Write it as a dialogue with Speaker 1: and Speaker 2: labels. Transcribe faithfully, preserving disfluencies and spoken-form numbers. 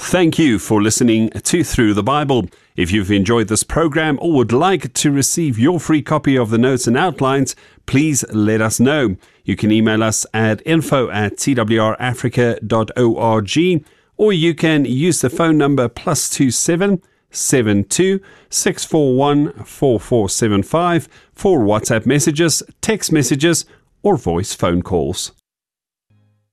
Speaker 1: Thank you for listening to Through the Bible. If you've enjoyed this program or would like to receive your free copy of the notes and outlines, please let us know. You can email us at info at t w r africa dot org, or you can use the phone number plus two seven seven two six four one four four seven five for WhatsApp messages, text messages, or voice phone calls.